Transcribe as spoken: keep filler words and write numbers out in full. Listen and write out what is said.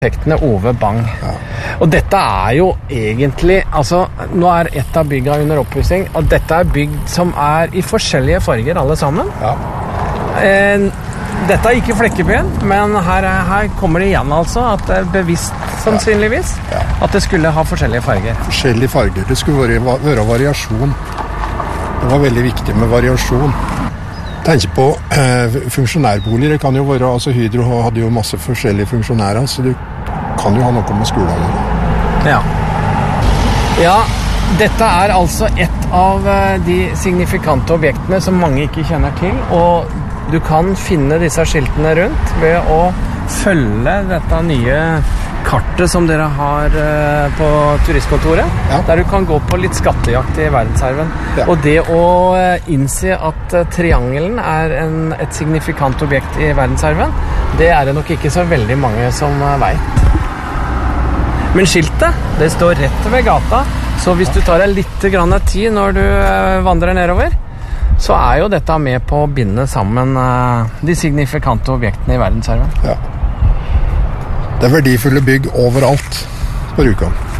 arkitektene Ove Bang. Ja. Og dette er jo egentlig, altså, nå er et av bygga under oppussing, og dette er bygg som er i forskjellige farger alle sammen. Ja. Eh, dette er ikke Flekkebyen, men her, her kommer det igjen altså, at det er bevisst sannsynligvis, Ja. Ja. at det skulle ha forskjellige farger. Forskjellige farger. Det skulle være, være variasjon. Det var veldig viktig med variasjon. Tenk på eh, funksjonærboliger. Det kan jo være, altså Hydro hadde jo masse forskjellige funksjonærer, så du kan jo ha noe med skolen å gjøre. Ja. Ja, dette er altså et av de signifikante objektene som mange ikke kjenner til, og du kan finne disse skiltene rundt ved å følge dette nye kartet som dere har på turistkontoret, Ja. der du kan gå på litt skattejakt i verdensarven. Ja. Og det å innse at triangelen er en, et signifikant objekt i verdensarven, det er det nok ikke så veldig mange som vet. Men skiltet, det står rett ved gata, så hvis du tar deg litt grann tid når du vandrer nedover, så er jo dette med på å binde sammen de signifikante objektene i verdensarven. Ja. Det er verdifulle bygg overalt på Rjukan.